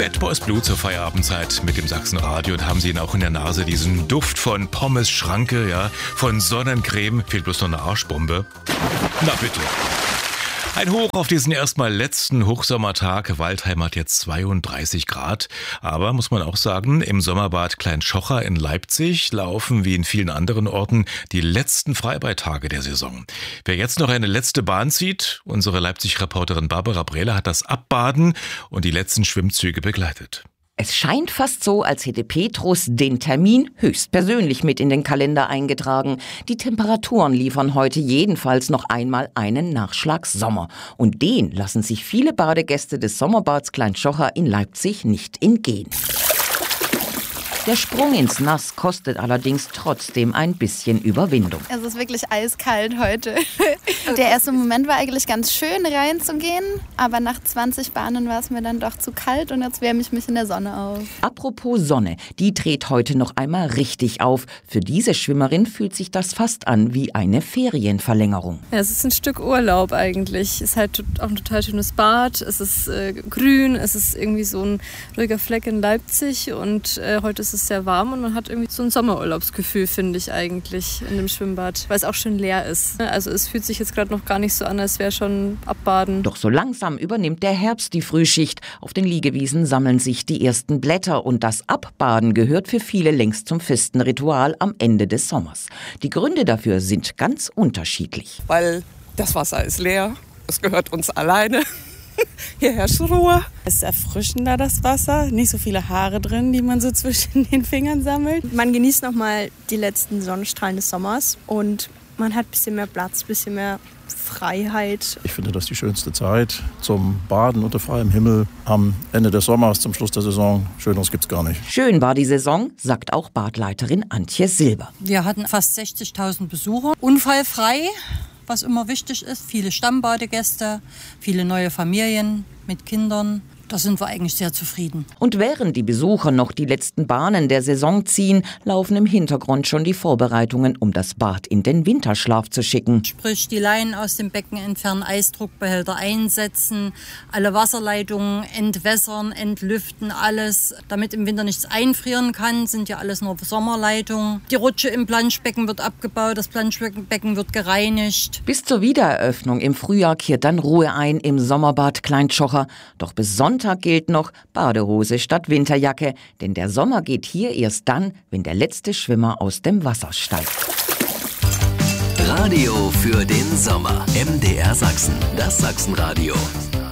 Bad Boys Blue zur Feierabendzeit mit dem Sachsenradio und haben Sie ihn auch in der Nase, diesen Duft von Pommes-Schranke, ja, von Sonnencreme, fehlt bloß noch eine Arschbombe. Na bitte. Ein Hoch auf diesen erstmal letzten Hochsommertag. Waldheim hat jetzt 32 Grad. Aber, muss man auch sagen, im Sommerbad Klein-Schocher in Leipzig laufen wie in vielen anderen Orten die letzten Freibadtage der Saison. Wer jetzt noch eine letzte Bahn zieht, unsere Leipzig-Reporterin Barbara Brehler hat das Abbaden und die letzten Schwimmzüge begleitet. Es scheint fast so, als hätte Petrus den Termin höchstpersönlich mit in den Kalender eingetragen. Die Temperaturen liefern heute jedenfalls noch einmal einen Nachschlag Sommer. Und den lassen sich viele Badegäste des Sommerbads Klein-Schocher in Leipzig nicht entgehen. Der Sprung ins Nass kostet allerdings trotzdem ein bisschen Überwindung. Es ist wirklich eiskalt heute. Der erste Moment war eigentlich ganz schön reinzugehen, aber nach 20 Bahnen war es mir dann doch zu kalt und jetzt wärme ich mich in der Sonne auf. Apropos Sonne, die dreht heute noch einmal richtig auf. Für diese Schwimmerin fühlt sich das fast an wie eine Ferienverlängerung. Ja, es ist ein Stück Urlaub eigentlich. Es ist halt auch ein total schönes Bad, es ist grün, es ist irgendwie so ein ruhiger Fleck in Leipzig und heute ist es sehr warm und man hat irgendwie so ein Sommerurlaubsgefühl, finde ich eigentlich, in dem Schwimmbad, weil es auch schön leer ist. Also es fühlt sich jetzt gerade noch gar nicht so an, als wäre schon Abbaden. Doch so langsam übernimmt der Herbst die Frühschicht. Auf den Liegewiesen sammeln sich die ersten Blätter und das Abbaden gehört für viele längst zum festen Ritual am Ende des Sommers. Die Gründe dafür sind ganz unterschiedlich. Weil das Wasser ist leer, es gehört uns alleine. Hier herrscht Ruhe. Es ist erfrischender, das Wasser. Nicht so viele Haare drin, die man so zwischen den Fingern sammelt. Man genießt nochmal die letzten Sonnenstrahlen des Sommers und man hat ein bisschen mehr Platz, ein bisschen mehr Freiheit. Ich finde das die schönste Zeit zum Baden unter freiem Himmel am Ende des Sommers, zum Schluss der Saison. Schöneres gibt's gar nicht. Schön war die Saison, sagt auch Badleiterin Antje Silber. Wir hatten fast 60.000 Besucher, unfallfrei. Was immer wichtig ist, viele Stammbadegäste, viele neue Familien mit Kindern. Da sind wir eigentlich sehr zufrieden. Und während die Besucher noch die letzten Bahnen der Saison ziehen, laufen im Hintergrund schon die Vorbereitungen, um das Bad in den Winterschlaf zu schicken. Sprich, die Leinen aus dem Becken entfernen, Eisdruckbehälter einsetzen, alle Wasserleitungen entwässern, entlüften, alles. Damit im Winter nichts einfrieren kann, sind ja alles nur Sommerleitungen. Die Rutsche im Planschbecken wird abgebaut, das Planschbecken wird gereinigt. Bis zur Wiedereröffnung im Frühjahr kehrt dann Ruhe ein im Sommerbad Klein-Schocher. Doch bis Sonntag gilt noch Badehose statt Winterjacke, denn der Sommer geht hier erst dann, wenn der letzte Schwimmer aus dem Wasser steigt. Radio für den Sommer. MDR Sachsen, das Sachsenradio.